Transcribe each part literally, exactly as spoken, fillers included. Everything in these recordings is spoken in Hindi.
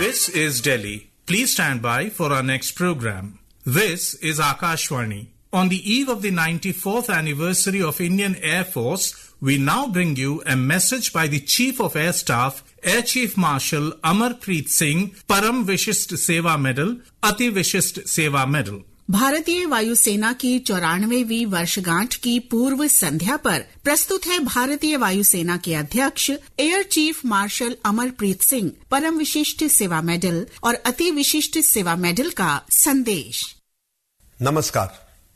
This is Delhi. Please stand by for our next program. This is Akashvani. On the eve of the ninety-fourth anniversary of Indian Air Force, we now bring you a message by the Chief of Air Staff, Air Chief Marshal Amarpreet Singh, Param Vishisht Seva Medal, Ati Vishisht Seva Medal. भारतीय वायुसेना की चौरानवेवीं वर्षगांठ की पूर्व संध्या पर प्रस्तुत है भारतीय वायुसेना के अध्यक्ष air chief marshal Amarpreet Singh परम विशिष्ट सेवा मेडल और अति विशिष्ट सेवा मेडल का संदेश। नमस्कार।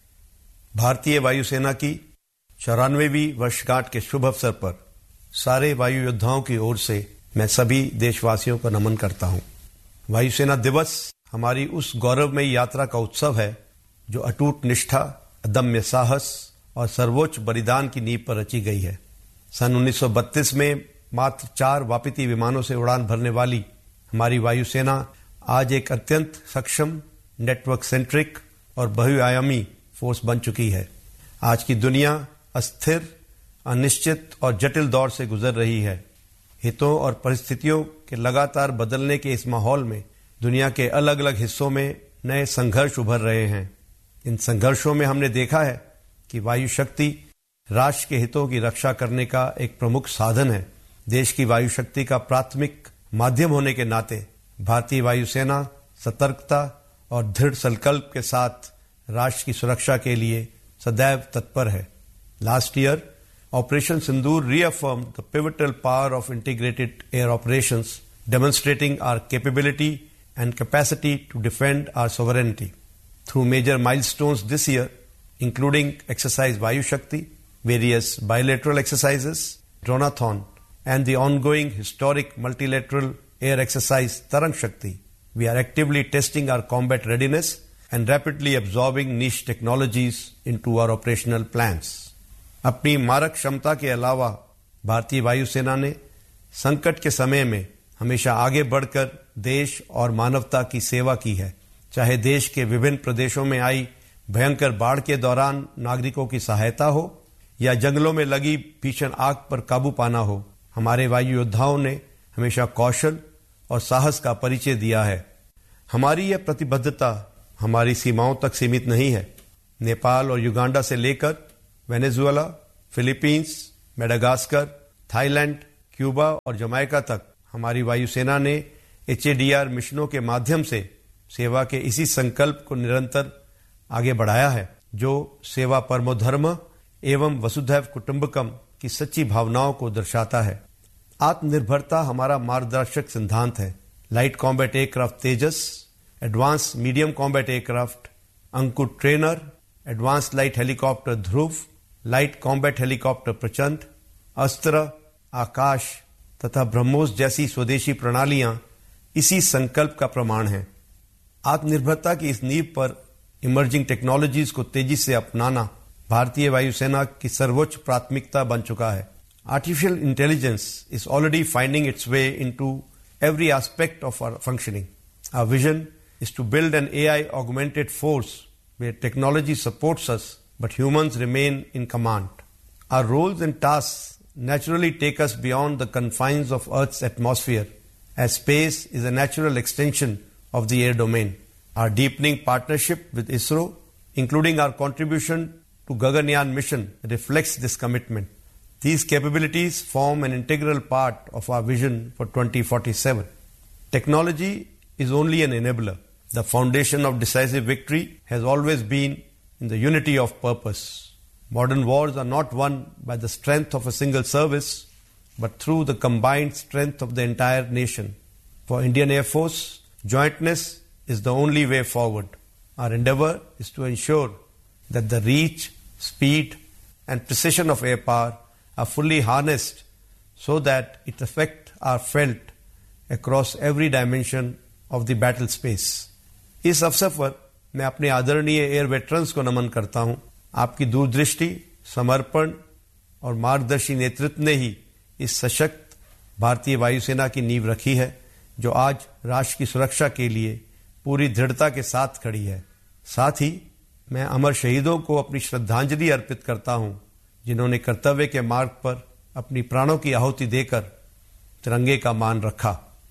भारतीय वायुसेना की चौरानवेवीं वर्षगांठ के शुभ अवसर पर सारे वायु योद्धाओं की ओर से मैं सभी देशवासियों को नमन करता हूं। वायुसेना दिवस हमारी उस गौरवमयी यात्रा का उत्सव है जो अटूट निष्ठा, अदम्य साहस और सर्वोच्च बलिदान की नींव पर रची गई है। सन उन्नीस सौ बत्तीस में मात्र चार वापती विमानों से उड़ान भरने वाली हमारी वायुसेना आज एक अत्यंत सक्षम, नेटवर्क सेंट्रिक और बहुआयामी फोर्स बन चुकी है। आज की दुनिया अस्थिर, अनिश्चित और जटिल दौर से गुजर रही है। हितों और परिस्थितियों के लगातार बदलने के इस माहौल में दुनिया के अलग अलग हिस्सों में नए संघर्ष उभर रहे हैं। इन संघर्षों में हमने देखा है कि वायु शक्ति राष्ट्र के हितों की रक्षा करने का एक प्रमुख साधन है। देश की वायु शक्ति का प्राथमिक माध्यम होने के नाते भारतीय वायुसेना सतर्कता और दृढ़ संकल्प के साथ राष्ट्र की सुरक्षा के लिए सदैव तत्पर है। Last year operation Sindoor reaffirmed the pivotal power of integrated air operations, demonstrating our capability and capacity to defend our sovereignty. Through major milestones this year, including exercise Vayu Shakti, various bilateral exercises, Dronathon, and the ongoing historic multilateral air exercise Tarang Shakti, we are actively testing our combat readiness and rapidly absorbing niche technologies into our operational plans. अपनी मारक क्षमता के अलावा भारतीय वायुसेना ने संकट के समय में हमेशा आगे बढ़कर देश और मानवता की सेवा की है। चाहे देश के विभिन्न प्रदेशों में आई भयंकर बाढ़ के दौरान नागरिकों की सहायता हो या जंगलों में लगी भीषण आग पर काबू पाना हो, हमारे वायु योद्धाओं ने हमेशा कौशल और साहस का परिचय दिया है। हमारी यह प्रतिबद्धता हमारी सीमाओं तक सीमित नहीं है। नेपाल और युगांडा से लेकर Venezuela, Philippines, Madagascar, Thailand, Cuba और जमैका तक हमारी वायुसेना ने एच ए डी आर मिशनों के माध्यम से सेवा के इसी संकल्प को निरंतर आगे बढ़ाया है, जो सेवा परमो धर्म एवं वसुधैव कुटुंबकम की सच्ची भावनाओं को दर्शाता है। आत्मनिर्भरता हमारा मार्गदर्शक सिद्धांत है। लाइट कॉम्बैट एयरक्राफ्ट तेजस, एडवांस मीडियम कॉम्बैट एयरक्राफ्ट अंकुर ट्रेनर, एडवांस लाइट हेलीकॉप्टर ध्रुव, लाइट कॉम्बैट हेलीकॉप्टर प्रचंड, अस्त्र, आकाश तथा ब्रह्मोस जैसी स्वदेशी प्रणालियां इसी संकल्प का प्रमाण हैं। आत्मनिर्भरता की इस नींव पर इमर्जिंग टेक्नोलॉजीज को तेजी से अपनाना भारतीय वायुसेना की सर्वोच्च प्राथमिकता बन चुका है। Artificial intelligence is already finding it's way into every aspect of our functioning. Our vision is to build N A I augmented force where technology supports us, but humans remain in command. Our roles and tasks naturally take us beyond the confines of Earth's atmosphere, as space is a natural extension of the air domain. Our deepening partnership with ISRO, including our contribution to Gaganyaan mission, reflects this commitment. These capabilities form an integral part of our vision for twenty forty-seven. Technology is only an enabler. The foundation of decisive victory has always been in the unity of purpose. Modern wars are not won by the strength of a single service, but through the combined strength of the entire nation. For Indian Air Force, jointness is the only way forward. Our endeavor is to ensure that the reach, speed, and precision of air power are fully harnessed so that its effects are felt across every dimension of the battle space. इस अवसर पर मैं अपने आदरणीय एयर वेटरन्स को नमन करता हूं। आपकी दूरदृष्टि, समर्पण और मार्गदर्शी नेतृत्व ने ही इस सशक्त भारतीय वायुसेना की नींव रखी है, जो आज राष्ट्र की सुरक्षा के लिए पूरी दृढ़ता के साथ खड़ी है। साथ ही मैं अमर शहीदों को अपनी श्रद्धांजलि अर्पित करता हूं, जिन्होंने कर्तव्य के मार्ग पर अपनी प्राणों की आहुति देकर तिरंगे का मान रखा।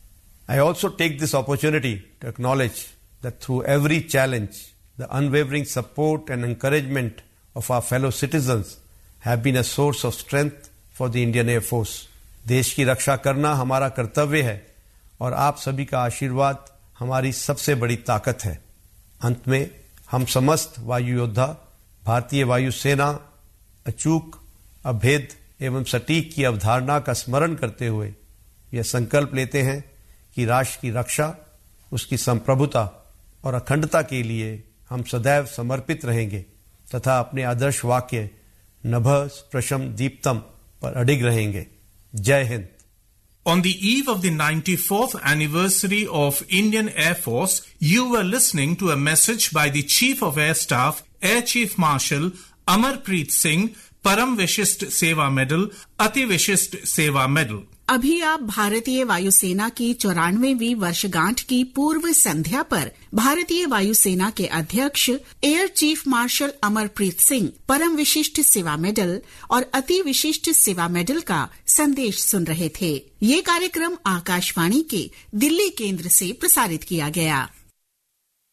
I also take this opportunity to acknowledge that through every challenge, the unwavering support and encouragement of our fellow citizens have been a source of strength for the Indian Air Force. देश की रक्षा करना हमारा कर्तव्य है और आप सभी का आशीर्वाद हमारी सबसे बड़ी ताकत है. अंत में हम समस्त वायु योद्धा भारतीय वायुसेना अचूक, अभेद एवं सटीक की अवधारणा का स्मरण करते हुए यह संकल्प लेते हैं कि राष्ट्र की रक्षा, उसकी संप्रभुता और अखंडता के लिए हम सदैव समर्पित रहेंगे तथा अपने आदर्श वाक्य नभः स्पृशं दीप्तम पर अडिग रहेंगे. जय Hind. On the eve of the ninety-fourth anniversary of Indian Air Force, you were listening to a message by the Chief of Air Staff, Air Chief Marshal Amarpreet Singh, Param Vishisht Seva Medal, Ati Vishisht Seva Medal. अभी आप भारतीय वायुसेना की चौरानवेवीं वर्षगांठ की पूर्व संध्या पर भारतीय वायुसेना के अध्यक्ष air chief marshal Amarpreet Singh परम विशिष्ट सेवा मेडल और अति विशिष्ट सेवा मेडल का संदेश सुन रहे थे. ये कार्यक्रम आकाशवाणी के दिल्ली केंद्र से प्रसारित किया गया.